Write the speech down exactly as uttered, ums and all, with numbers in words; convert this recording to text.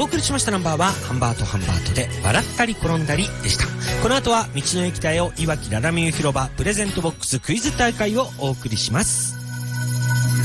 お送りしましたナンバーはハンバートハンバートで笑ったり転んだりでした。この後は道の駅たよいわきララミュー広場プレゼントボックスクイズ大会をお送りします。